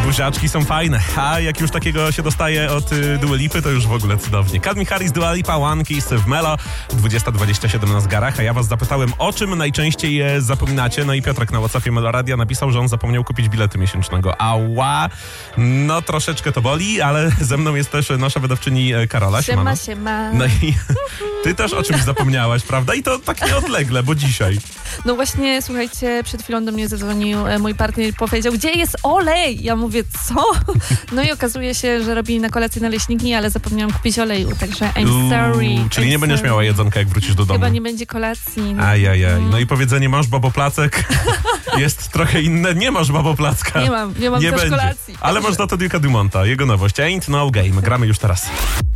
Buziaczki są fajne, a jak już takiego się dostaje od Dua Lipy, to już w ogóle cudownie. Calvin Harris, Dua Lipa, One Kiss w Melo, 20:27 na zegarach, a ja was zapytałem, o czym najczęściej zapominacie. No i Piotrek na WhatsAppie Meloradia napisał, że on zapomniał kupić biletu miesięcznego. Ała, no troszeczkę to boli, ale ze mną jest też nasza wydawczyni Karola. Siema. No i ty też o czymś zapomniałaś, prawda? I to tak nieodlegle, bo dzisiaj. No właśnie, słuchajcie, przed chwilą do mnie zadzwonił mój partner i powiedział, gdzie jest olej? Ja mówię, co? No i okazuje się, że robili na kolację naleśniki, ale zapomniałam kupić oleju, także I'm sorry. Czyli nie będziesz miała jedzonka, jak wrócisz do domu. Chyba nie będzie kolacji. No. Ajajaj. No i powiedzenie, masz baboplacek jest trochę inne. Nie masz baboplacka. Nie mam też będzie. kolacji. Ale masz za to Duke'a Dumonta, jego nowość Ain't No Game. Gramy już teraz.